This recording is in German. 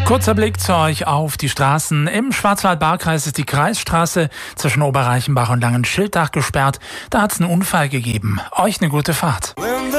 Kurzer Blick zu euch auf die Straßen. Im Schwarzwald-Baar-Kreis ist die Kreisstraße zwischen Oberreichenbach und Langenschilddach gesperrt. Da hat es einen Unfall gegeben. Euch eine gute Fahrt.